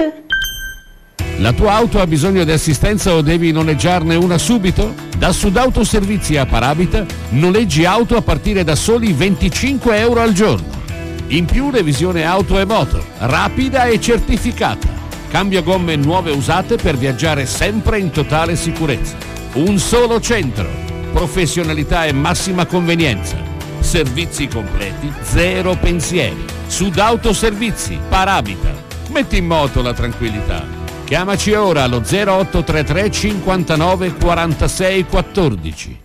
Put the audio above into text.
La tua auto ha bisogno di assistenza o devi noleggiarne una subito? Da Sudautoservizi a Parabita noleggi auto a partire da soli 25 euro al giorno. In più revisione auto e moto, rapida e certificata. Cambio gomme nuove e usate per viaggiare sempre in totale sicurezza. Un solo centro, professionalità e massima convenienza. Servizi completi, zero pensieri. Sudautoservizi, Parabita. Metti in moto la tranquillità. Chiamaci ora allo 0833 59 46 14.